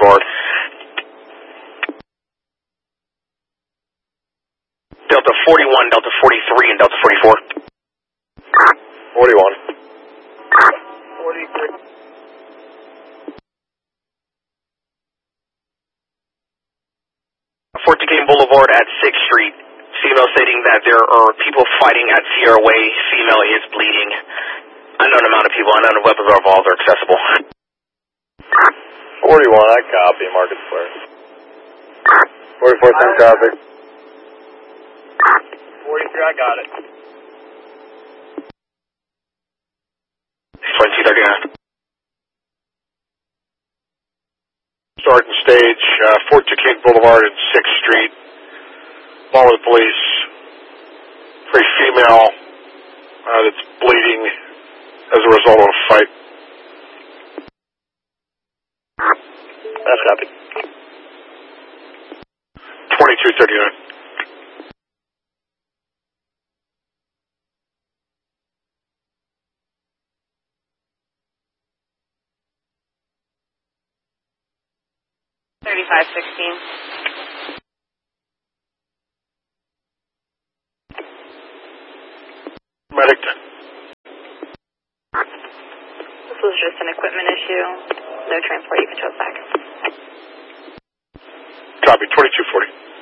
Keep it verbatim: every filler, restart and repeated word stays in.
Boulevard. Delta forty-one, Delta forty-three, and Delta forty-four. forty-one. forty-three. Fort Duquesne Boulevard at sixth Street. Female stating that there are people fighting at Sierra Way. Female is bleeding. Unknown amount of people, unknown weapons are involved, are accessible. forty-one, I copy. Market Square. forty-four, same copy. forty-three, I got it. twenty-two thirty-nine. Starting stage, uh, Fort Duquesne Boulevard and sixth Street. Along with police. For a female uh, that's bleeding as a result of a fight. That's copy. twenty-two thirty-nine. thirty-five sixteen. Medic. This was just an equipment issue. No transport, you can tow it back. Copy, twenty-two forty.